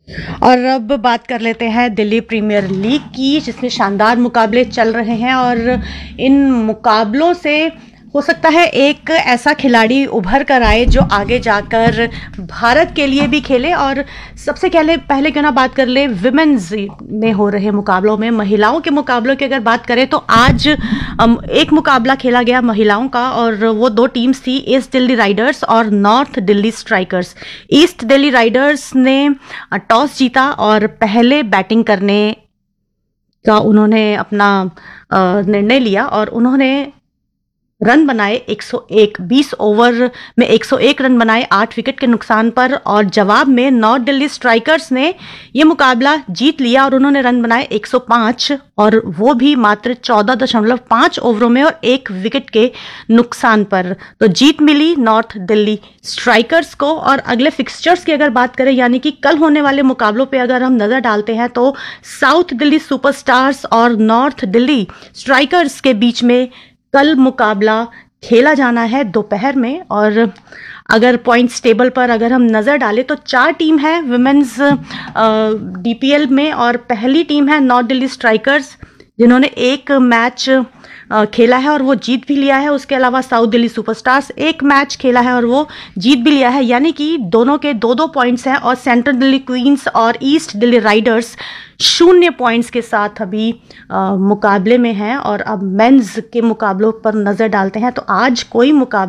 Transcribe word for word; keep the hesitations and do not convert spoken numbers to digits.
और अब बात कर लेते हैं दिल्ली प्रीमियर लीग की, जिसमें शानदार मुकाबले चल रहे हैं और इन मुकाबलों से हो सकता है एक ऐसा खिलाड़ी उभर कर आए जो आगे जाकर भारत के लिए भी खेले। और सबसे पहले पहले क्यों ना बात कर ले विमेंस में हो रहे मुकाबलों में, महिलाओं के मुकाबलों की अगर बात करें तो आज एक मुकाबला खेला गया महिलाओं का, और वो दो टीम्स थी, ईस्ट दिल्ली राइडर्स और north Delhi strikers. East Delhi Riders ने टॉस जीता और पहले बैटिंग करने का उन्होंने अपना निर्णय लिया और उन्होंने रन बनाए एक सौ एक, बीस ओवर में एक सौ एक रन बनाए आठ विकेट के नुकसान पर। और जवाब में नॉर्थ दिल्ली स्ट्राइकर्स ने यह मुकाबला जीत लिया और उन्होंने रन बनाए एक सौ पाँच, और वो भी मात्र चौदह दशमलव पाँच ओवरों में और एक विकेट के नुकसान पर। तो जीत मिली नॉर्थ दिल्ली स्ट्राइकर्स को। और अगले फिक्सचर्स की अगर बात करें, यानी कि कल होने वाले मुकाबलों पे अगर हम नजर डालते हैं, तो साउथ दिल्ली सुपरस्टार्स और नॉर्थ दिल्ली स्ट्राइकर्स के बीच में कल मुकाबला खेला जाना है दोपहर में। और अगर पॉइंट्स टेबल पर अगर हम नज़र डालें तो चार टीम है विमेंस डीपीएल में, और पहली टीम है नॉर्थ दिल्ली स्ट्राइकर्स जिन्होंने एक मैच खेला है और वो जीत भी लिया है। उसके अलावा साउथ दिल्ली सुपरस्टार्स एक मैच खेला है और वो जीत भी लिया है, यानी कि दोनों के दो दो पॉइंट्स हैं। और सेंट्रल दिल्ली क्वींस और ईस्ट दिल्ली राइडर्स शून्य पॉइंट्स के साथ अभी आ, मुकाबले में हैं। और अब मेंस के मुकाबलों पर नज़र डालते हैं तो आज कोई मुकाबला